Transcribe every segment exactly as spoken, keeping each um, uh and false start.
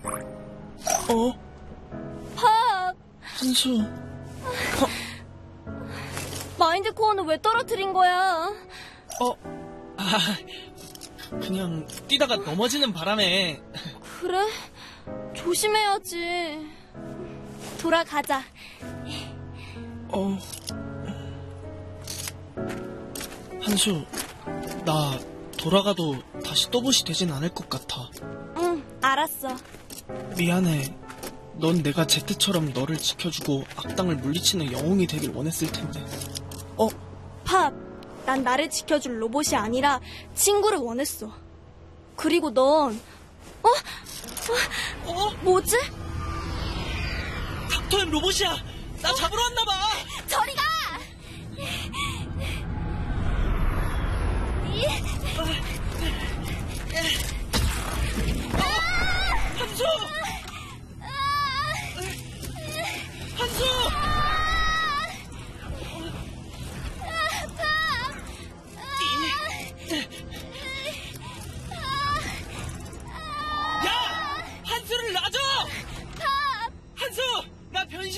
어? 팝! 한수. 어? 마인드 코어는 왜 떨어뜨린 거야? 어? 아, 그냥 뛰다가 넘어지는 바람에. 그래? 조심해야지. 돌아가자. 어. 한수, 나 돌아가도 다시 또봇이 되진 않을 것 같아. 응, 알았어. 미안해. 넌 내가 제트처럼 너를 지켜주고 악당을 물리치는 영웅이 되길 원했을 텐데. 어? 팝, 난 나를 지켜줄 로봇이 아니라 친구를 원했어. 그리고 넌, 어? 어? 어? 뭐지? 닥터엠 로봇이야! 나 잡으러 왔나봐! 저리 가! 한수! 한수! 야! 한수를 놔줘! 한수! 나 변신!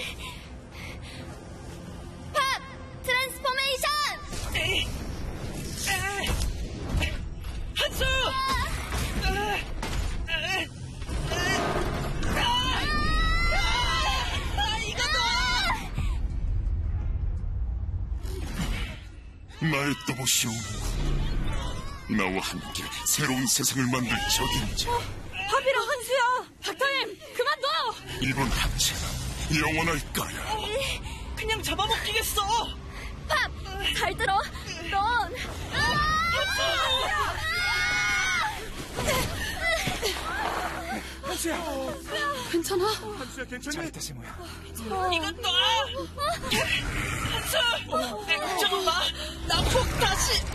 팝! 트랜스포메이션! 에이. 에이. 한수! 에이. 에이. 아! 아! 이거다! 나의 또봇이 오는군. 나와 함께 새로운 세상을 만들 적임자. 팝이랑 한수야! 닥터님, 그만둬! 이번 합체가 영원할 거야. 그냥 잡아먹기겠어! 팝! 잘 들어! 넌! 한수야! 괜찮아? 한수야, 괜찮니? 잘했다, 세모야. 이건 놔! 한수! 내 걱정은 마! 나 폭탄!